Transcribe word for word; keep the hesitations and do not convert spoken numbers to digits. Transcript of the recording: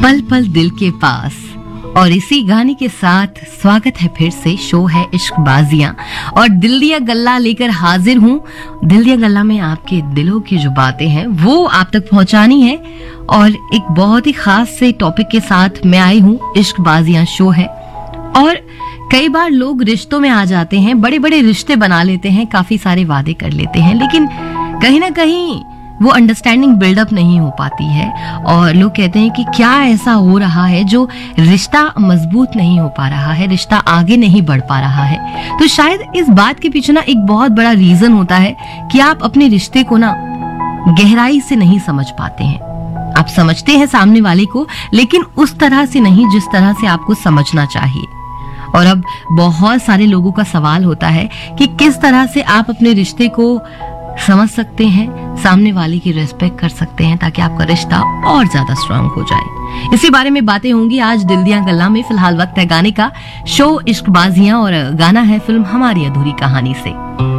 पल पल दिल के पास। और इसी गाने के साथ स्वागत है फिर से, शो है इश्कबाजियां और दिल दिया गल्ला लेकर हाजिर हूँ। दिल दिया गल्ला में आपके दिलों की जो बातें हैं वो आप तक पहुंचानी है और एक बहुत ही खास से टॉपिक के साथ मैं आई हूँ। इश्कबाजियां शो है और कई बार लोग रिश्तों में आ जाते हैं, बड़े बड़े रिश्ते बना लेते हैं, काफी सारे वादे कर लेते हैं, लेकिन कहीं ना कहीं वो अंडरस्टैंडिंग बिल्डअप नहीं हो पाती है और लोग कहते हैं कि क्या ऐसा हो रहा है जो रिश्ता मजबूत नहीं हो पा रहा है, रिश्ता आगे नहीं बढ़ पा रहा है। तो शायद इस बात के पीछे ना एक बहुत बड़ा रीजन होता है कि आप अपने रिश्ते को ना गहराई से नहीं समझ पाते हैं। आप समझते हैं सामने वाले को, लेकिन उस तरह से नहीं जिस तरह से आपको समझना चाहिए। और अब बहुत सारे लोगों का सवाल होता है कि किस तरह से आप अपने रिश्ते को समझ सकते हैं, सामने वाले की रिस्पेक्ट कर सकते हैं ताकि आपका रिश्ता और ज्यादा स्ट्रांग हो जाए। इसी बारे में बातें होंगी आज दिल दिया गल्ला में। फिलहाल वक्त है गाने का। शो इश्कबाजियां और गाना है फिल्म हमारी अधूरी कहानी से।